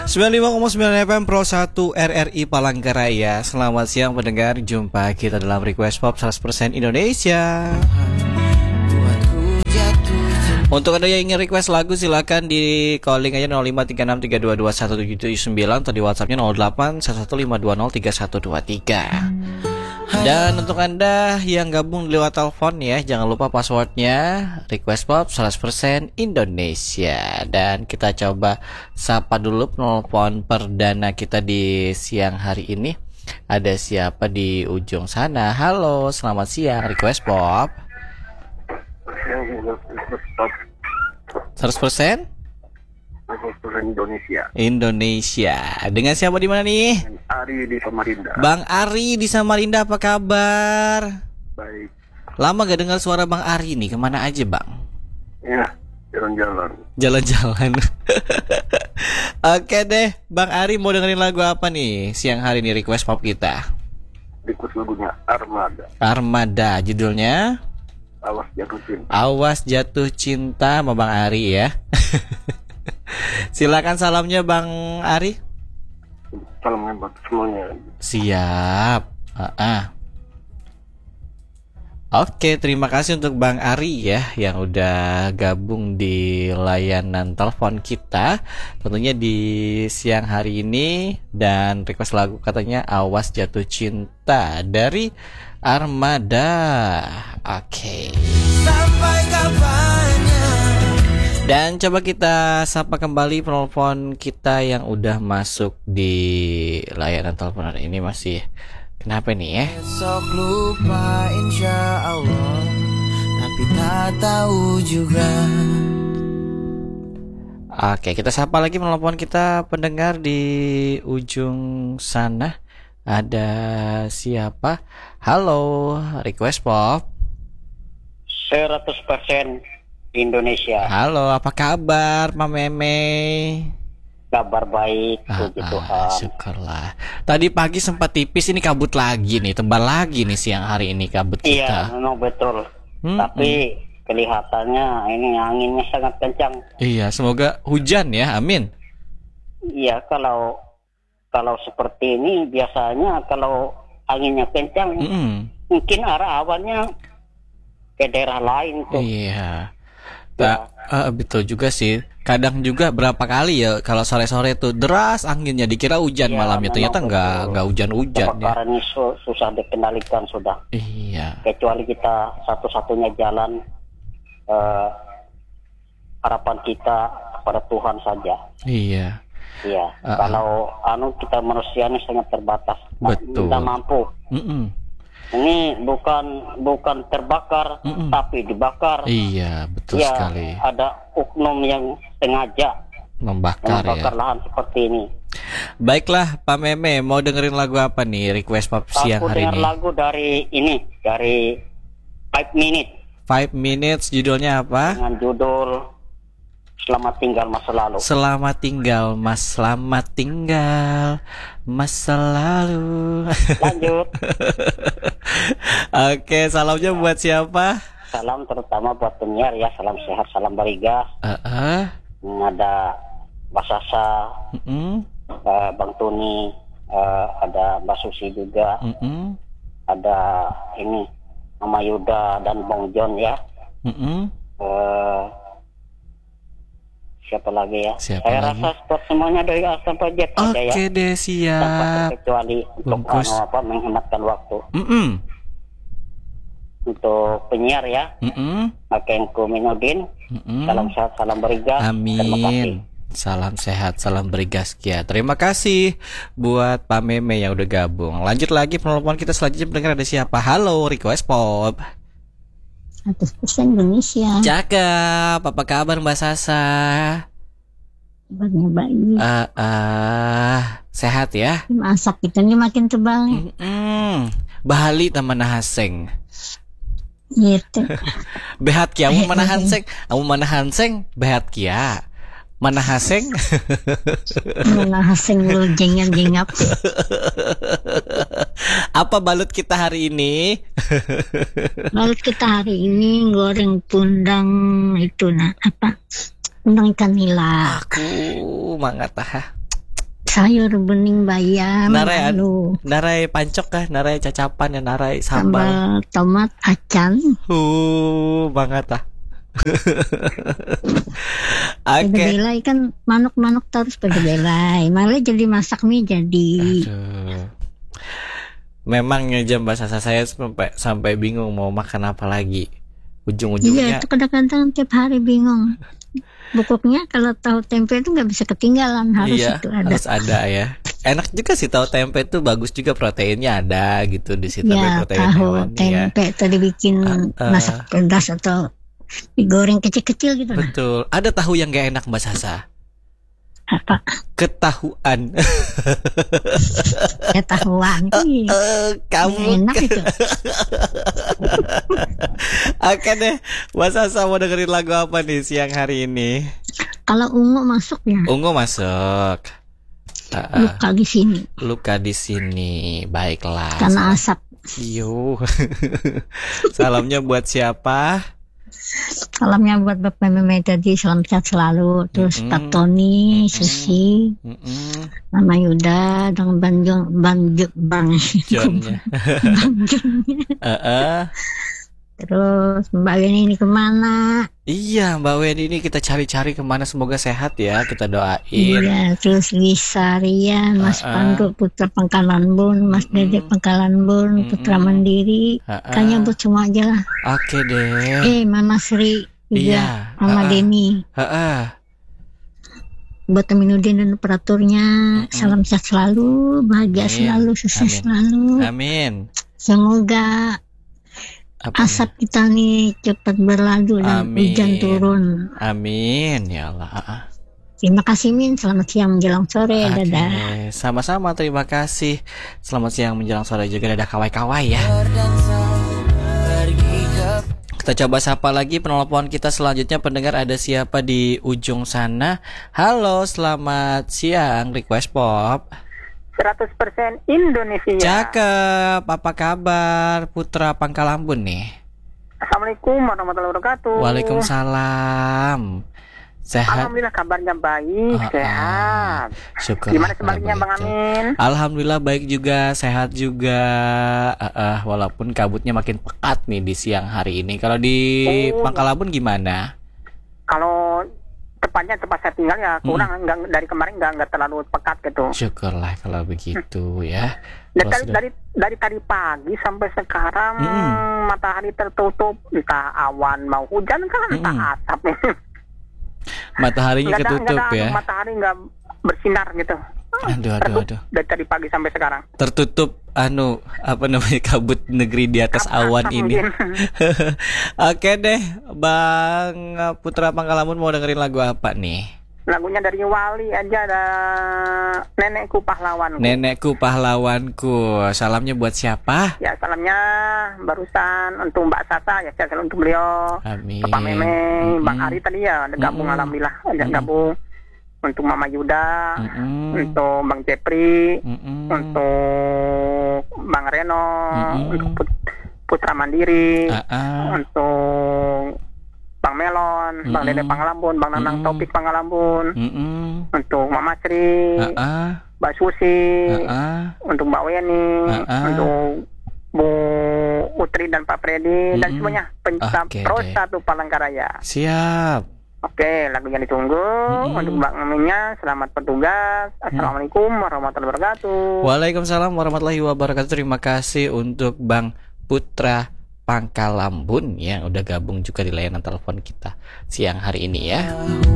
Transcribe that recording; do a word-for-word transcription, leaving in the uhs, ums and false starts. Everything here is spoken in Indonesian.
sembilan puluh lima koma sembilan F M Pro satu R R I Palangkaraya. Selamat siang pendengar, jumpa kita dalam Request Pop seratus persen Indonesia. Untuk Anda yang ingin request lagu, silakan di calling aja nol lima tiga enam tiga dua dua satu tujuh tujuh sembilan atau di WhatsAppnya nol delapan satu satu lima dua nol tiga satu dua tiga. Dan untuk Anda yang gabung lewat telepon ya, jangan lupa passwordnya Request Pop seratus persen Indonesia. Dan kita coba sapa dulu penelpon perdana kita di siang hari ini. Ada siapa di ujung sana? Halo, selamat siang Request Pop seratus persen Indonesia. Indonesia. Dengan siapa di mana nih? Ari di Samarinda. Bang Ari di Samarinda, apa kabar? Baik. Lama gak dengar suara Bang Ari nih. Kemana aja Bang? Ya, jalan-jalan. Jalan-jalan. Oke deh, Bang Ari mau dengerin lagu apa nih siang hari ini Request Pop kita? Request lagunya Armada. Armada, judulnya Awas Jatuh Cinta. Awas Jatuh Cinta sama Bang Ari ya. Silakan salamnya Bang Ari. Salam buat semuanya. Siap. Uh-uh. Oke, terima kasih untuk Bang Ari ya yang udah gabung di layanan telepon kita tentunya di siang hari ini, dan request lagu katanya Awas Jatuh Cinta dari Armada. Oke. Sampai kapannya? Dan coba kita sapa kembali penelpon kita yang udah masuk di layanan telepon hari ini. Masih kenapa nih ya? Besok lupa insya Allah, tapi tak tahu juga. Oke, kita sapa lagi penelpon kita pendengar di ujung sana. Ada siapa? Halo, Request Pop seratus persen Indonesia. Halo, apa kabar Pak Meme? Kabar baik, puji ah, Tuhan. ah, syukurlah. Tadi pagi sempat tipis, ini kabut lagi nih, tebal lagi nih siang hari ini kabut kita. Iya, memang betul. Hmm, Tapi hmm. kelihatannya ini anginnya sangat kencang. Iya, semoga hujan ya, amin. Iya, kalau kalau seperti ini biasanya kalau anginnya kencang, Mm-mm. mungkin arah awannya ke daerah lain tuh. Iya. Tak, uh, betul juga sih. Kadang juga berapa kali ya kalau sore-sore tuh deras anginnya, dikira hujan Ya, malamnya, ternyata nggak nggak hujan-hujan ya. Kebakaran ini su- susah dikendalikan sudah. Iya. Kecuali kita satu-satunya jalan eh, harapan kita kepada Tuhan saja. Iya. Iya. Uh-uh. Kalau anu kita manusia ini sangat terbatas. Betul. Tidak mampu. Mm-mm. Ini bukan bukan terbakar, Mm-mm. tapi dibakar. Iya, betul Ya, sekali. ada oknum yang sengaja Membakar, membakar ya. lahan seperti ini. Baiklah, Pak Meme, mau dengerin lagu apa nih Request Pop siang Aku hari dengar ini? lagu dari ini, dari Five Minutes Five Minutes, judulnya apa? dengan judul Selamat Tinggal Masa Lalu. Selamat tinggal Mas, selamat tinggal masa lalu. Lanjut. Oke, salamnya buat siapa? Salam terutama buat penyiar ya, salam sehat, salam barigas. Uh-uh. Ada Mbak Sasa, Mm-mm. uh, Bang Tuni, uh, ada Mbak Susi juga, Mm-mm. ada ini Mama Yuda dan Bang John ya. Mm-mm. Uh, siapa lagi ya? Siapa Saya lagi? rasa sport semuanya dari A sampai Z aja ya. Oke deh, Tanpa siap. kecuali untuk Bungkus. anu apa menghematkan waktu. Mm-mm. Untuk penyiar ya, Mm-mm. Akengku Minudin. Mm-mm. Salam sehat, salam berigas. Terima kasih. Amin. Salam sehat, salam bergaskia. Terima kasih buat Pak Meme yang udah gabung. Lanjut lagi penelpon kita selanjutnya, mendengar ada siapa. Halo, Request Pop seratus persen Indonesia. Cakep. Apa kabar Mbak Sasa? Kabarnya baik. Uh, uh, sehat ya? Masak kita ini makin tebal nih. Mm-mm. Bahali taman haseng. Gitu. Behat kia, amu mana hanseng? Amu mana hanseng? Behat kia. Mana haseng? Mana haseng lu jengap-jengap. Apa balut kita hari ini? Balut kita hari ini goreng pundang itu nah apa? Pundang ikan nila. Aku mangat ah. sayur bening bayam, Narai, lalu narai pancok kah? Narai cacapan ya, narai sambal. sambal tomat acan. Uh, banget ah. Oke. Pada belai kan manuk-manuk terus pada belai. Malah jadi masak mie jadi. Aduh. Memangnya jam bahasa saya sampai sampai bingung mau makan apa lagi. Iya, Ujung-ujungnya itu kadang-kadang tiap hari bingung. Pokoknya kalau tahu tempe itu nggak bisa ketinggalan, harus iya, itu ada. harus ada ya. Enak juga sih tahu tempe tuh, bagus juga, proteinnya ada gitu di situ, Ya, protein tahu hewan ya. tempe tadi bikin Ah, ah. masak pedas atau digoreng kecil-kecil gitu. Nah. Betul. Ada tahu yang gak enak Mbak Sasa? Apa? Ketahuan. Ketahuan. Ih, Eh, kamu enak itu. Oke deh, Mbak Sasa mau dengerin lagu apa nih siang hari ini? Kalau ungu masuk ya, Ungu masuk. Ah, ah. luka di sini Luka di sini. Baiklah. karena asap. Yo. Salamnya buat siapa? Salamnya buat Bapak Meme tadi, salam sehat selalu. Terus Mm-mm. Pak Tony, Susi, Mm-mm. Mama Yuda, dan Bang Jong, Bang J- Bang Johnnya. Bang Jongnya. Heeh. Terus Mbak Weni ini kemana? Iya, Mbak Weni ini kita cari-cari kemana, semoga sehat ya, kita doain. Iya, terus Lisa Rian, Mas Ah, ah. Pandu Putra Pangkalan Bun, Mas Mm-mm. Dedek Pangkalan Bun, Putra Mm-mm. Mandiri. Ah, ah. Kayaknya buat semua aja lah. Oke deh. Eh, Mama Sri juga, Iya, Mama ah, ah. Deni. Heeh. Buat Aminuddin dan operatornya, Mm-mm. salam sehat selalu, bahagia Amin. selalu, sukses Amin. selalu. Amin. Semoga Apa asap kita nih cepat berlalu dan Amin. hujan turun. nih? Amin ya Allah. Ah, ah. Terima kasih Min, selamat siang menjelang sore, Oke, dadah. sama-sama, terima kasih. Selamat siang menjelang sore juga, dadah kawai-kawai ya. Berdansa, pergi ke Kita coba sapa lagi penelpon kita selanjutnya, pendengar ada siapa di ujung sana? Halo, selamat siang, request pop. seratus persen Indonesia. Cakep, apa kabar Putra Pangkalambun nih? Assalamualaikum warahmatullahi wabarakatuh. Waalaikumsalam. Sehat? Alhamdulillah kabarnya baik, Ah, ah. sehat. Syukur. Gimana sebaliknya Bang Amin? Alhamdulillah baik juga, sehat juga. Ah, ah, walaupun kabutnya makin pekat nih di siang hari ini. Kalau di Oh. Pangkalambun gimana? Kalau tepatnya tempat saya tinggal ya kurang, Hmm. enggak, dari kemarin enggak, enggak terlalu pekat gitu. Syukurlah kalau begitu ya. Dan Kalau dari, sudah- dari dari tadi pagi sampai sekarang Mm-mm. matahari tertutup, entah awan mau hujan kan, entah Mm-mm. asap. Mataharinya Nggak ada- ketutup nggak ada ya. matahari nggak bersinar gitu. Aduh, aduh, Tertutup aduh. dari tadi pagi sampai sekarang. Tertutup anu apa namanya, kabut negeri di atas Apa- awan apa ini. mungkin. Oke deh, Bang Putra Pangkalambun mau dengerin lagu apa nih? Lagunya dari Wali aja, ada Nenekku Pahlawanku. Nenekku Pahlawanku. Salamnya buat siapa? Ya, salamnya barusan untuk Mbak Sasa, ya saya salam untuk beliau. Amin. Bapak Memeng, Bang Mm-mm. Ari tadi ya ada gabung, Mm-mm. alhamdulillah ada Mm-mm. gabung. Untuk Mama Yuda, Mm-mm. untuk Bang Jepri, Mm-mm. untuk Bang Reno, Mm-mm. untuk Put- Putra Mandiri, Ah, ah. untuk Bang Melon, Bang Mm-mm. Dede Pangalambun, Bang Nanang Mm-mm. Topik Pangalambun, Mm-mm. untuk Mama Sri, Ah, ah. Mbak Susi, Ah, ah. untuk Mbak Weni, Ah, ah. untuk Bu Utri dan Pak Freddy, dan Mm-mm. semuanya pencipta Oke Pro deh. satu Palangkaraya. Siap. Oke, lagunya ditunggu. Mm-mm. Untuk Mbak Aminnya, selamat bertugas. Assalamualaikum warahmatullahi wabarakatuh. Waalaikumsalam warahmatullahi wabarakatuh. Terima kasih untuk Bang Putra Pangkalambun yang udah gabung juga di layanan telepon kita siang hari ini ya.